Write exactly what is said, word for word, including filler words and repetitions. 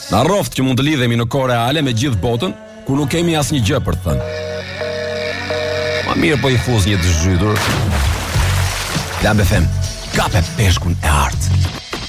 Na rroft që mund të lidhemi në kohë reale me gjithë botën, ku nuk kemi asnjë gjë për të thënë. Ma mirë po i fuz një të zhytur. Klab F M, kape peshkun e artë.